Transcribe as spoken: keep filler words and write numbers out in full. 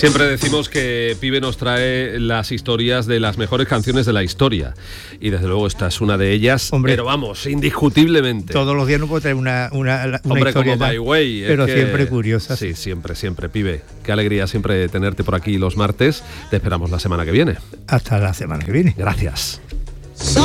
Siempre decimos que Pibe nos trae las historias de las mejores canciones de la historia. Y desde luego esta es una de ellas. Hombre, pero vamos, indiscutiblemente. Todos los días no puedo traer una, una, una Hombre, historia como My Way. Pero que, siempre curiosa. Sí, siempre, siempre, Pibe. Qué alegría siempre tenerte por aquí los martes. Te esperamos la semana que viene. Hasta la semana que viene. Gracias.